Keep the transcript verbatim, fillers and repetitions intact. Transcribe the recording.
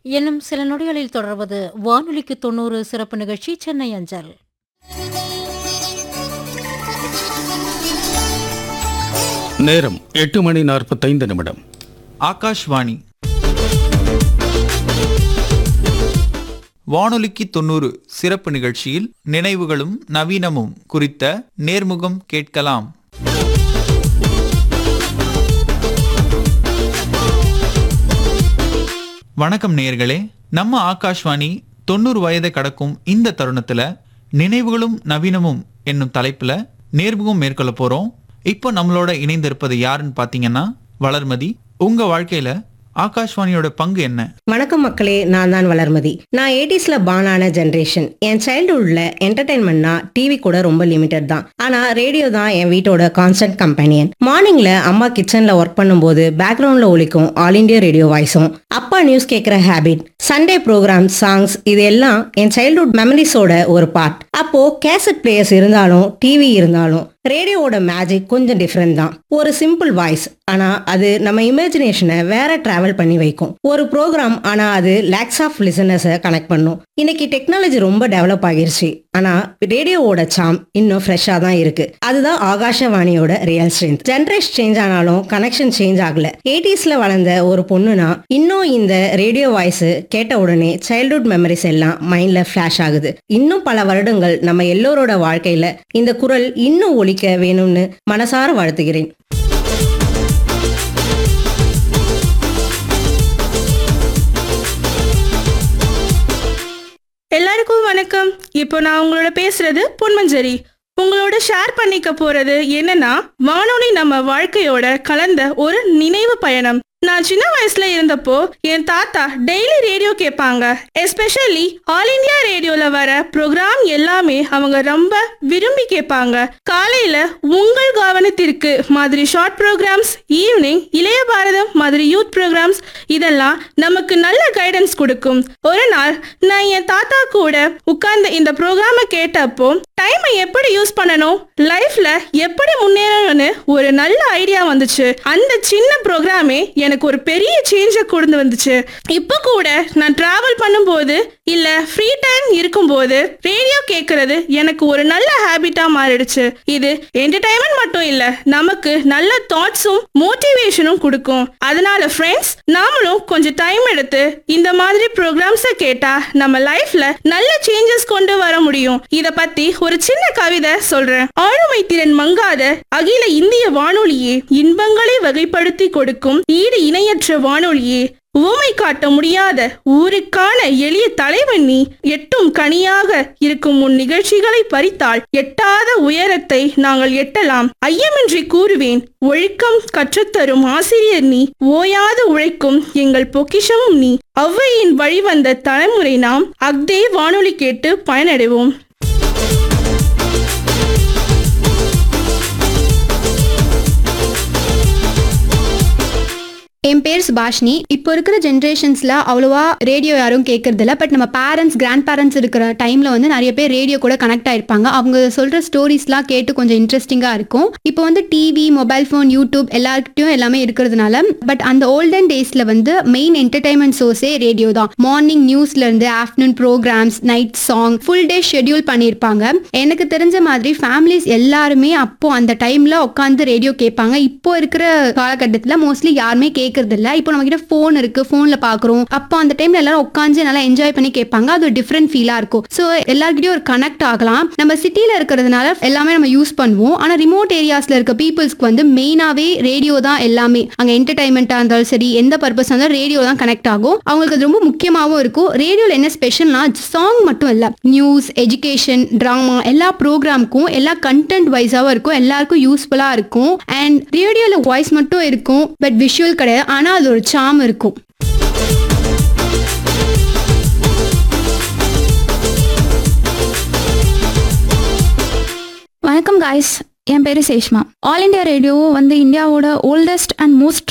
இன்னும் சில நொடிகளில் தொடர்வது வானொலிக்கு தொண்ணூறு சிறப்பு நிகழ்ச்சி சென்னை அஞ்சல். நேரம் எட்டு மணி நாற்பத்தைந்து நிமிடம். ஆகாஷ்வாணி வானொலிக்கு தொண்ணூறு சிறப்பு நிகழ்ச்சியில் நினைவுகளும் நவீனமும் குறித்த நேர்முகம் கேட்கலாம். வணக்கம் நேயர்களே, நம்ம ஆகாஷ்வாணி தொண்ணூறு வயதை கடக்கும் இந்த தருணத்துல நினைவுகளும் நவீனமும் என்னும் தலைப்புல நேர்முகம் மேற்கொள்ள போறோம். இப்போ நம்மளோட இணைந்திருப்பது யாருன்னு பாத்தீங்கன்னா வளர்மதி. உங்க வாழ்க்கையில ஆகாஷ்வாணியோட பங்கு என்ன? வணக்கம் மக்களே, நான் தான் வளர்மதி. நான் எயிட்டிஸ்ல பானான ஜென்ரேஷன். என் சைல்டுஹுட்ல என்டர்டைன்மெண்ட்னா டிவி கூட ரொம்ப லிமிடெட் தான். ஆனா ரேடியோ தான் என் வீட்டோட கான்ஸ்டன்ட் கம்பெனியன். மார்னிங்ல அம்மா கிச்சன்ல ஒர்க் பண்ணும்போது பேக்ரவுண்ட்ல ஒலிக்கும் ஆல் இண்டியா ரேடியோ வாய்ஸும், அப்பா நியூஸ் கேட்கிற ஹேபிட், சண்டே ப்ரோக்ராம், சாங்ஸ், இது எல்லாம் என் சைல்டுஹுட் மெமரிஸோட ஒரு பார்ட். அப்போ கேசட் பிளேயர்ஸ் இருந்தாலும் டிவி இருந்தாலும் ரேடியோவோட மேஜிக் கொஞ்சம் டிஃப்ரெண்ட் தான். ஒரு சிம்பிள் வாய்ஸ், ஆனா அது நம்ம இமேஜினேஷனை வேற டிராவல் பண்ணி வைக்கும். ஒரு ப்ரோக்ராம், ஆனா அது லேக்ஸ் ஆஃப் லிசனர்ஸை கனெக்ட் பண்ணும். இன்னைக்கு டெக்னாலஜி ரொம்ப டெவலப் ஆகிருச்சு, ஆனா ரேடியோவோட சாம் இன்னும் ஃப்ரெஷ்ஷா தான் இருக்கு. அதுதான் ஆகாஷவாணியோட ரியல் ஸ்ட்ரென்த். ஜென்ரேஷன் சேஞ்ச் ஆனாலும் கனெக்ஷன் சேஞ்ச் ஆகல. எயிட்டிஸ்ல வளர்ந்த ஒரு பொண்ணுனா இன்னும் இந்த ரேடியோ வாய்ஸ் கேட்ட உடனே சைல்ட்ஹுட் மெமரிஸ் எல்லாம் மைண்ட்ல ஃபிளாஷ் ஆகுது. இன்னும் பல வருடங்கள் நம்ம எல்லோரோட வாழ்க்கையில இந்த குரல் இன்னும் ஒலிக்க வேணும்னு மனசார வாழ்த்துகிறேன். எல்லாருக்கும் வணக்கம். இப்போ நான் உங்களோட பேசுறது பொன்மஞ்சரி. உங்களோட ஷேர் பண்ணிக்க போறது என்னன்னா, வானொலி நம்ம வாழ்க்கையோட கலந்த ஒரு நினைவு பயணம். நான் சின்ன வயசுல இருந்தப்போ என் தாத்தா டெய்லி ரேடியோ கேட்பாங்க. எஸ்பெஷலி ஆல் இண்டியா ரேடியோல வர ப்ரோக்ராம் எல்லாமே அவங்க ரொம்ப விரும்பி கேட்பாங்க. காலையில உங்கள் கவனத்திற்கு மாதிரி ஷார்ட் ப்ரோக்ராம்ஸ், ஈவினிங் இளைய பாரதம் மாதிரி யூத் ப்ரோக்ராம்ஸ், இதெல்லாம் நமக்கு நல்ல கைடன்ஸ் கொடுக்கும். ஒரு நாள் நான் என் தாத்தா கூட உட்கார்ந்து இந்த ப்ரோக்ராமை கேட்டப்போ டைமை எப்படி யூஸ் பண்ணணும், லைஃப்ல எப்படி முன்னேறணும்னு ஒரு நல்ல ஐடியா வந்துச்சு. அந்த சின்ன ப்ரோக்ராமே எனக்கு ஒரு பெரிய சேஞ்சை கொண்டு வந்துச்சு. இப்போ கூட நான் டிராவல் பண்ணும்போது இல்ல ஃப்ரீ டைம் இருக்கும்போது ரேடியோ கேட்கறது எனக்கு ஒரு நல்ல ஹேபிட்டா மாறிடுச்சு. இது என்டர்டைன்மெண்ட் மட்டும் இல்ல, நமக்கு நல்ல தாட்ஸும் மோட்டிவேஷனும் கொடுக்கும். அதனால ஃப்ரெண்ட்ஸ், நாமளும் கொஞ்சம் டைம் எடுத்து இந்த மாதிரி ப்ரோக்ராம்ஸை கேட்டா நம்ம லைஃப்ல நல்ல சேஞ்சஸ் கொண்டு வர முடியும். இத பத்தி ஒரு சின்ன கவிதை சொல்றேன். ஆளுமை திறன் மங்காத அகில இந்திய வானொலியே, இன்பங்களை வகைப்படுத்தி கொடுக்கும் ஈடு இணையற்ற வானொலியே, ஊமை காட்ட முடியாத ஊருக்கான எளிய தலைவன் நீ, எட்டும் கனியாக இருக்கும் உன் நிகழ்ச்சிகளை பறித்தால் எட்டாத உயரத்தை நாங்கள் எட்டலாம். ஐயமின்றி கூறுவேன், ஒழுக்கம் கற்றுத்தரும் ஆசிரியர் நீ, ஓயாது உழைக்கும் எங்கள் பொக்கிஷமும் நீ. ஔவையின் வழிவந்த தலைமுறை நாம், அக்தே வானொலி கேட்டு பயனடைவோம். என் பேர் சுபாஷினி. இப்போ இருக்கிற ஜென்ரேஷன்ஸில் அவ்வளோவா ரேடியோ யாரும் கேட்கறதில்ல. பட் நம்ம பேரண்ட்ஸ், கிராண்ட் பேரண்ட்ஸ் இருக்கிற டைமில் வந்து நிறைய பேர் ரேடியோ கூட கனெக்ட் ஆகிருப்பாங்க. அவங்க சொல்கிற ஸ்டோரிஸ்லாம் கேட்டு கொஞ்சம் இன்ட்ரெஸ்டிங்காக இருக்கும். இப்போ வந்து டிவி, மொபைல் ஃபோன், யூடியூப் எல்லாருக்கிட்டையும் எல்லாமே இருக்கிறதுனால, பட் அந்த ஓல்டன் டேஸில் வந்து மெயின் என்டர்டைன்மெண்ட் சோர்ஸே ரேடியோ தான். Morning நியூஸ்லேருந்து afternoon programs, night song, full day schedule பண்ணியிருப்பாங்க. எனக்கு தெரிஞ்ச மாதிரி ஃபேமிலிஸ் எல்லாருமே அப்போ அந்த டைமில் உட்காந்து ரேடியோ கேட்பாங்க. இப்போ இருக்கிற காலகட்டத்தில் மோஸ்ட்லி யாருமே கேட்க இல்ல. இப்போ நம்ம கிட்ட போன் இருக்கு, போன்ல பாக்குறோம். அப்போ அந்த டைம்ல எல்லாரும் உட்காந்து நல்லா என்ஜாய் பண்ணி கேட்பாங்க. அது ஒரு டிஃப்ரெண்ட் ஃபீலா இருக்கும். ஸோ எல்லாருக்கிட்டையும் ஒரு கனெக்ட் ஆகலாம். நம்ம சிட்டில இருக்கிறதுனால எல்லாமே நம்ம யூஸ் பண்ணுவோம். ஆனா ரிமோட் ஏரியாஸ்ல இருக்க பீப்புள்ஸ்க்கு வந்து மெயினாவே ரேடியோ தான் எல்லாமே. அங்க என்டர்டைன்மெண்டா இருந்தாலும் சரி, எந்த பர்பஸ் இருந்தாலும் ரேடியோ தான் கனெக்ட் ஆகும். அவங்களுக்கு அது ரொம்ப முக்கியமாகவும் இருக்கும். ரேடியோல என்ன ஸ்பெஷல்னா, சாங் மட்டும் இல்ல, நியூஸ், எஜுகேஷன், டிராமா, எல்லா ப்ரோக்ராமுக்கும் எல்லா கண்டென்ட் வைஸாவும் இருக்கும். எல்லாருக்கும் யூஸ்ஃபுல்லா இருக்கும். அண்ட் ரேடியோல வாய்ஸ் மட்டும் இருக்கும், பட் விஷுவல் கிடையாது. ஆனா அது ஒரு சாம் இருக்கும். வணக்கம் காய்ஸ், என் பேரு சேஷ்மா. ஆல் இண்டியா ரேடியோ வந்து இந்தியாவோட ஓல்டஸ்ட் அண்ட் மோஸ்ட்